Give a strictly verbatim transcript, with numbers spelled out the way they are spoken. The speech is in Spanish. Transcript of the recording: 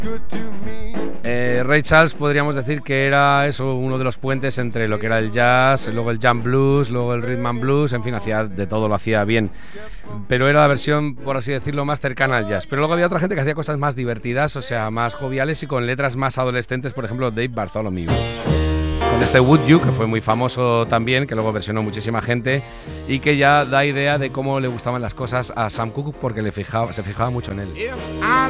Eh, Ray Charles podríamos decir que era eso, uno de los puentes entre lo que era el jazz, luego el jam blues, luego el rhythm and blues, en fin, hacía de todo, lo hacía bien. Pero era la versión, por así decirlo, más cercana al jazz. Pero luego había otra gente que hacía cosas más divertidas, o sea, más joviales y con letras más adolescentes, por ejemplo, Dave Bartholomew. Con este Would You, que fue muy famoso también, que luego versionó muchísima gente y que ya da idea de cómo le gustaban las cosas a Sam Cooke porque le fijaba, se fijaba mucho en él. I